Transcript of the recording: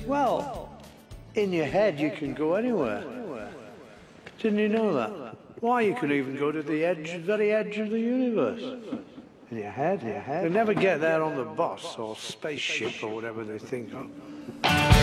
Well, in your head you can go anywhere. Didn't you know that? Why, you can even go to the very edge of the universe. In your head. They never get there on the bus or spaceship or whatever they think of.